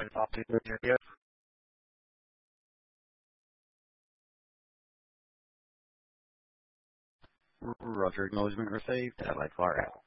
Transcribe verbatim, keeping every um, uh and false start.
to talk to you. Roger, acknowledgement received. Allied fire out.